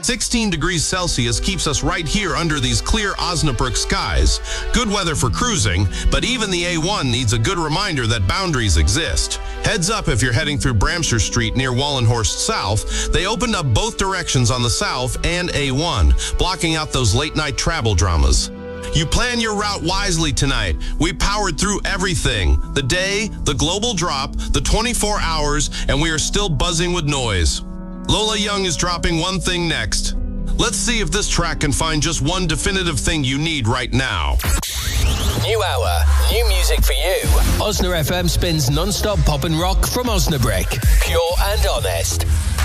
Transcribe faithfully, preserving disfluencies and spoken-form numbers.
sixteen degrees Celsius keeps us right here under these clear Osnabrück skies. Good weather for cruising, but even the A one needs a good reminder that boundaries exist. Heads up if you're heading through Bramshire Street near Wallenhorst South. They opened up both directions on the South and A one, blocking out those late-night travel dramas. You plan your route wisely tonight. We powered through everything. The day, the global drop, the twenty-four hours, and we are still buzzing with noise. Lola Young is dropping One Thing next. Let's see if this track can find just one definitive thing you need right now. New hour, new music for you. Osna F M spins non-stop pop and rock from Osnabrück. Pure and honest.